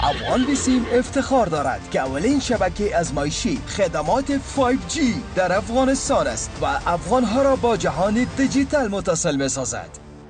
افغان بیسیم افتخار دارد که اولین شبکه ازمایشی خدمات 5G در افغانستان است و افغانها را با جهان دیجیتال متصل می‌سازد.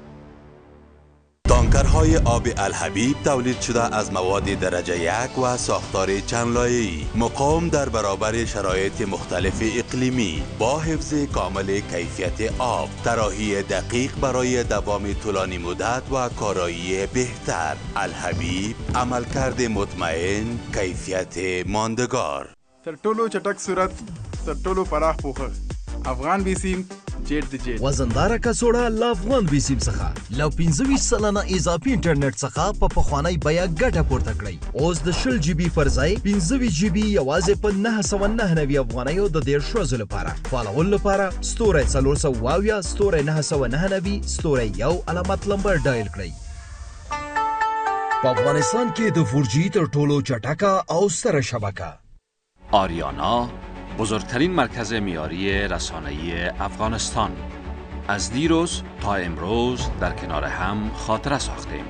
تانکرهای آب الحبیب تولید شده از مواد درجه یک و ساختار چند لایه‌ای، مقاوم در برابر شرایط مختلف اقلیمی، با حفظ کامل کیفیت آب، طراحی دقیق برای دوام طولانی مدت و کارایی بهتر. الحبیب، عملکرد مطمئن، کیفیت ماندگار. تر ټولو چټک صورت، تر ټولو پراخ پوښښ، افغان بیسیم جیټ د جیټ وزنداره کڅوړه له افغان بیسیم څخه له 25 سلنه اضافي انټرنیټ څخه په پخوانی بیا ګټه پورته کړئ. اوس د 10 جی بی پر ځای 15 جی بی یوازې په 999 افغانیو د 10 ورځې لپاره. فالوول لپاره ستوری 422 ستوری 999 ستوری 1 علامت لمبر ډایل کړئ. په افغانستان کې د 4G تر ټولو چټکه او ستره شبکه. آریانا، بزرگترین مرکز معیاری رسانه‌ای افغانستان. از دیروز تا امروز در کنار هم خاطره ساختیم.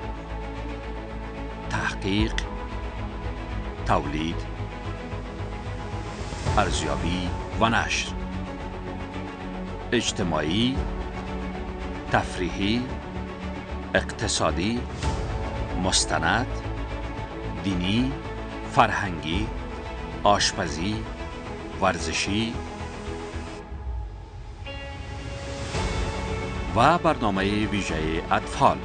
تحقیق، تولید، ارزیابی و نشر، اجتماعی، تفریحی، اقتصادی، مستند، دینی، فرهنگی، آشپزی، ورزشی و برنامه ویژه اطفال.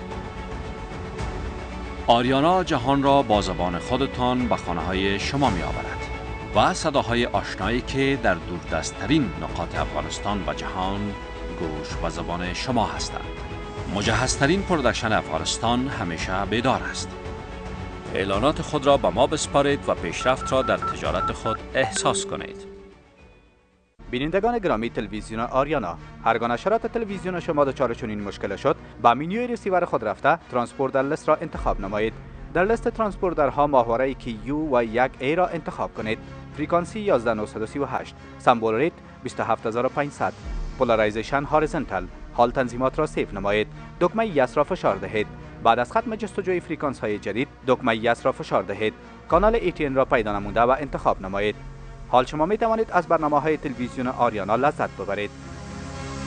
آریانا جهان را با زبان خودتان به خانه‌های شما می آورد و صداهای آشنایی که در دوردست‌ترین نقاط افغانستان و جهان گوش و زبان شما هستند. مجهزترین پروداکشن افغانستان همیشه بیدار است. اعلانات خود را به ما بسپارید و پیشرفت را در تجارت خود احساس کنید. بینندگان گرامی تلویزیون آریانا، هرگاه نشرات تلویزیون شما دچار چنین مشکل شد، با منوی ریسیور خود رفته ترانسپوردر لیست را انتخاب نمایید. در لیست ترانسپوردرها ماهواره کیو و 1A را انتخاب کنید. فریکانسی 11938، سمبل ریت 27500، پولارایزیشن هاریزونتال. حال تنظیمات را سیو نمایید. دکمه یس را فشار دهید. بعد از ختم جستجوی فریکانس های جدید، دکمه یس را فشار دهید. کانال ATN را پیدا نموده و انتخاب نمایید. حال شما می توانید از برنامه های تلویزیون آریانا لذت ببرید.